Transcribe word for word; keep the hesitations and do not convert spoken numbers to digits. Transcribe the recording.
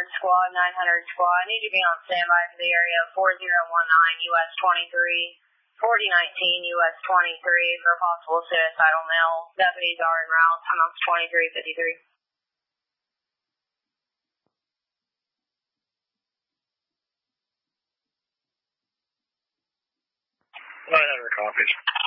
hundred squad, nine hundred squad. I need you to be on standby for the area four zero one nine U S twenty-three, forty nineteen U S twenty-three for possible suicidal male. Deputies are en route. I'm on twenty-three fifty-three. nine hundred copies.